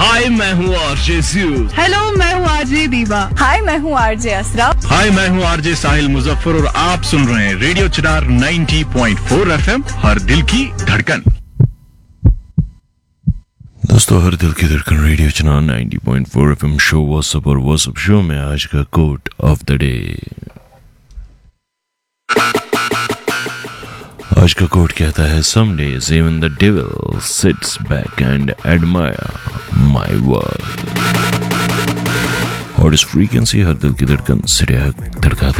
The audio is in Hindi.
हाय मैं हूँ आरजे ज़्यूस। हेलो मैं हूँ आरजे दीवा। हाय मैं हूँ आरजे असरा। हाय मैं हूँ आरजे साहिल मुजफ्फर और आप सुन रहे हैं रेडियो चिनार 90.4 FM, हर दिल की धड़कन। दोस्तों, हर दिल की धड़कन रेडियो चिनार 90.4 FM शो व्हाट्सएप और व्हाट्सएप शो में आज का कोट ऑफ द डे। आज का कोट कहता है, some days even the devil seats back and admire my work. और इस फ्रीक्वेंसी हर दिल की धड़कन से धड़काता